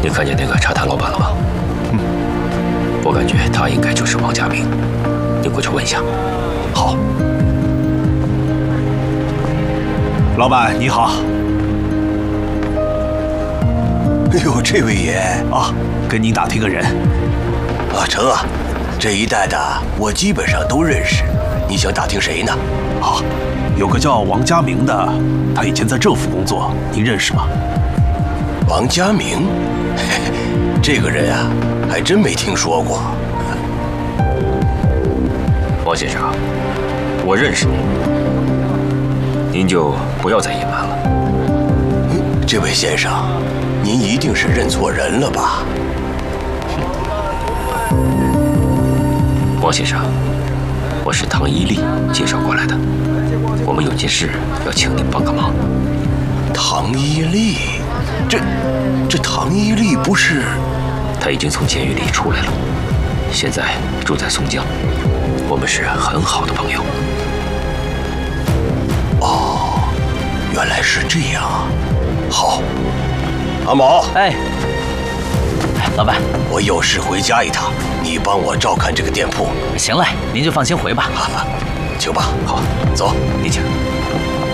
你看见那个茶摊老板了吗？我感觉他应该就是王家明，你过去问一下。 好。老板你好。 哎呦，这位爷啊，跟您打听个人。 啊，成啊，这一带的我基本上都认识。你想打听谁呢？ 好，有个叫王家明的，他以前在政府工作，您认识吗？ 王家明，嘿嘿，这个人啊，还真没听说过。 王先生，我认识你，您就不要再隐瞒了。 这位先生，您一定是认错人了吧？ 王先生，我是唐一力介绍过来的，我们有件事要请您帮个忙。 唐一力，这唐一力不是？ 他已经从监狱里出来了，现在住在松江，我们是很好的朋友。 哦，原来是这样啊！好，阿某， 哎，老板， 我有事回家一趟，你帮我照看这个店铺。 行嘞，您就放心回吧。 请吧。 好， 走， 你请。